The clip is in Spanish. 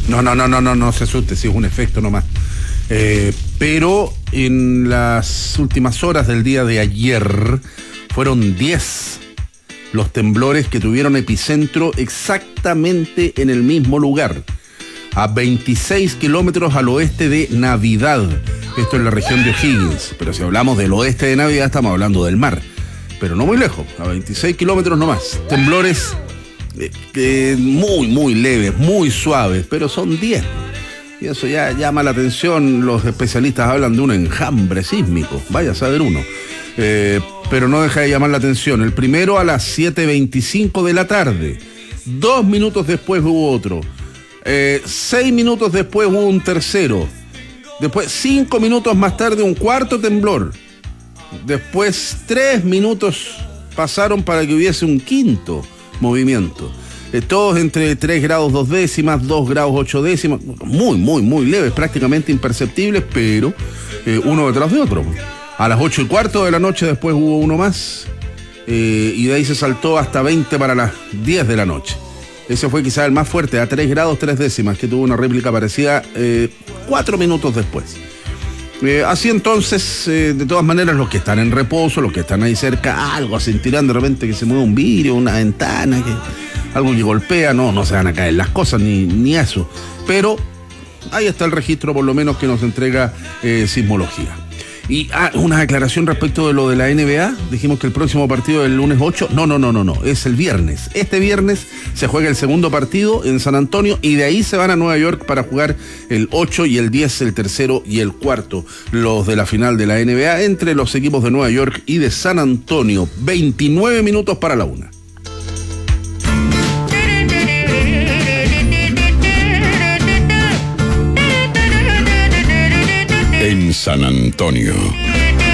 No se asuste, sí, es un efecto nomás. Pero en las últimas horas del día de ayer fueron 10 los temblores que tuvieron epicentro exactamente en el mismo lugar, a 26 kilómetros al oeste de Navidad. Esto es la región de O'Higgins, pero si hablamos del oeste de Navidad estamos hablando del mar, pero no muy lejos, a 26 kilómetros nomás. Temblores muy leves, muy suaves, pero son 10. Y eso ya llama la atención. Los especialistas hablan de un enjambre sísmico, vaya a saber uno. Pero no deja de llamar la atención. El primero a las 7:25 de la tarde. 2 minutos después hubo otro. 6 minutos después hubo un tercero. Después, 5 minutos más tarde, un cuarto temblor. Después, 3 minutos pasaron para que hubiese un quinto movimiento. Todos entre 3 grados 2 décimas, 2 grados 8 décimas, muy leves, prácticamente imperceptibles, pero uno detrás de otro. A las 8:15 de la noche después hubo uno más, y de ahí se saltó hasta 20 para las 10 de la noche. Ese fue quizás el más fuerte, a 3 grados 3 décimas, que tuvo una réplica parecida 4 minutos después. Así entonces, de todas maneras, los que están en reposo, los que están ahí cerca, algo sentirán de repente que se mueve un vidrio, una ventana, algo que golpea, no se van a caer las cosas, ni eso. Pero ahí está el registro, por lo menos, que nos entrega sismología. Y una declaración respecto de lo de la NBA. Dijimos que el próximo partido es el lunes 8. No, es el viernes. Este viernes se juega el segundo partido en San Antonio y de ahí se van a Nueva York para jugar el 8 y el 10, el tercero y el cuarto, los de la final de la NBA entre los equipos de Nueva York y de San Antonio. 29 minutos para la 1. En San Antonio.